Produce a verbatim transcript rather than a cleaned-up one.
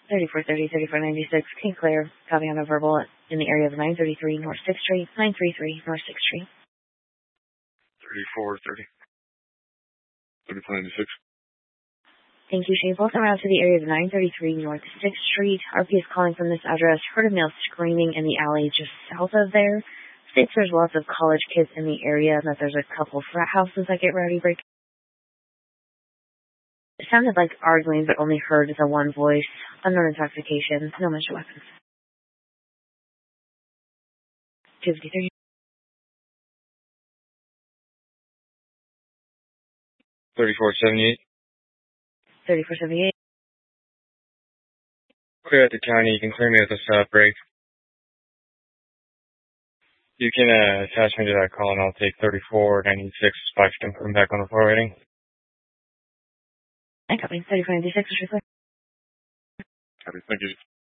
thirty-four thirty, thirty-four ninety-six, King Clair, copy on a verbal in the area of nine thirty-three North sixth Street, nine thirty-three North sixth Street. thirty-four thirty, thirty-four ninety-six. Thank you, Shane. Welcome around to the area of nine thirty-three North sixth Street. R P is calling from this address. Heard a male screaming in the alley just south of there. States there's lots of college kids in the area and that there's a couple frat houses that get rowdy break. It sounded like arguing, but only heard as a one voice. Unknown intoxication. No mention weapons. two fifty-three. thirty-four seventy-eight. thirty-four seventy-eight. Clear at the county. You can clear me with a stop break. You can uh, attach me to that call and I'll take thirty-four ninety-six. Five can put him back on the floor rating. I copy. thirty-four ninety-six. Copy. Thank you.